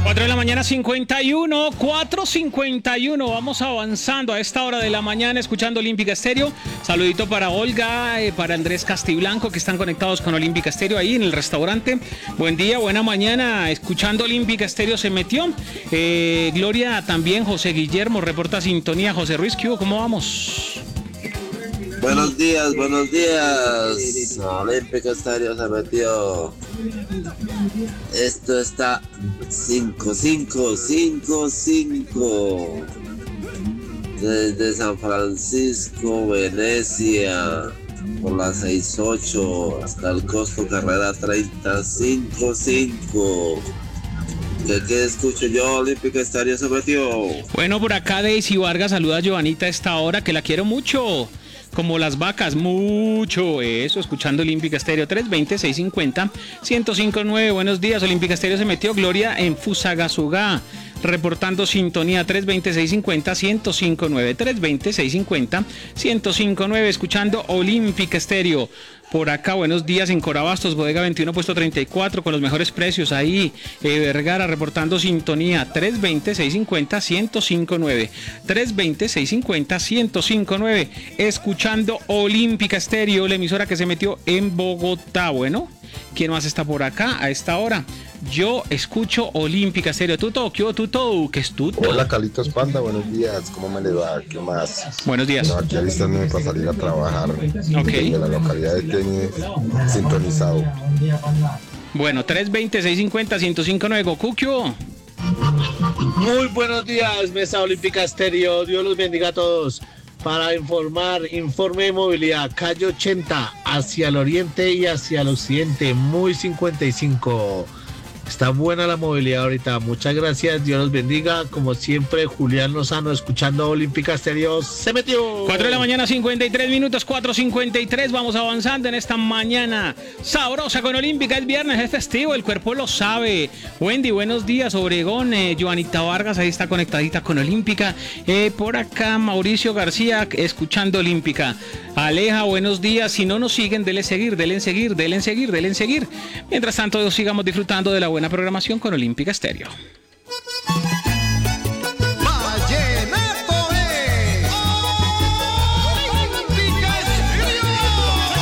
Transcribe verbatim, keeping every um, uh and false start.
cuatro de la mañana, cincuenta y uno, cuatro cincuenta y uno. Vamos avanzando a esta hora de la mañana escuchando Olímpica Estéreo. Saludito para Olga, eh, para Andrés Castiblanco, que están conectados con Olímpica Estéreo ahí en el restaurante. Buen día, buena mañana, escuchando Olímpica Estéreo se metió. Eh, Gloria también, José Guillermo, reporta sintonía. José Ruiz, ¿qué hubo? ¿Cómo vamos? Buenos días, buenos días. Olímpica Estéreo se metió. Esto está cinco cinco cinco cinco. Desde San Francisco, Venecia, por la seis ocho hasta el Costo Carrera treinta, cinco cinco. ¿Qué, qué escucho yo? Olímpica Estéreo se metió. Bueno, por acá Daisy Vargas saluda a Giovanita a esta hora, que la quiero mucho. Como las vacas, mucho eso, escuchando Olímpica Estéreo. Tres veinte, seiscientos cincuenta, ciento cinco punto nueve. Buenos días, Olímpica Estéreo se metió. Gloria en Fusagasugá, reportando sintonía. Tres veinte, seiscientos cincuenta, ciento cinco punto nueve. Tres veinte, seiscientos cincuenta, ciento cinco punto nueve, escuchando Olímpica Estéreo. Por acá, buenos días en Corabastos, bodega veintiuno, puesto treinta y cuatro, con los mejores precios ahí. Eh, Vergara reportando sintonía. Tres veinte, seiscientos cincuenta, ciento cinco punto nueve. Tres veinte, seiscientos cincuenta, ciento cinco punto nueve. Escuchando Olímpica Estéreo, la emisora que se metió en Bogotá. Bueno, ¿quién más está por acá a esta hora? Yo escucho Olímpica Estéreo. Tuto, ¿qué hubo, Tuto? ¿Qué es Tuto? Hola, Carlitos Panda, buenos días. ¿Cómo me le va? ¿Qué más? Buenos días. No, aquí alistándome para salir a trabajar. Ok. De la localidad de Tenis, sintonizado. Bueno, tres veinte, seiscientos cincuenta, ciento cinco punto nueve. Goku, ¿qué hubo? Muy buenos días, Mesa Olímpica Estéreo. Dios los bendiga a todos. Para informar, informe de movilidad, calle ochenta, hacia el oriente y hacia el occidente, muy cincuenta y cinco. Está buena la movilidad ahorita. Muchas gracias, Dios los bendiga. Como siempre, Julián Lozano, escuchando Olímpica Estéreo, se metió. cuatro de la mañana, cincuenta y tres minutos, cuatro cincuenta y tres. Vamos avanzando en esta mañana sabrosa con Olímpica. Es viernes, es festivo, el cuerpo lo sabe. Wendy, buenos días. Obregón, eh, Joanita Vargas, ahí está conectadita con Olímpica. Eh, por acá, Mauricio García, escuchando Olímpica. Aleja, buenos días. Si no nos siguen, denle seguir, denle seguir, denle seguir, denle seguir. Mientras tanto, sigamos disfrutando de la buena programación con Olímpica Estéreo.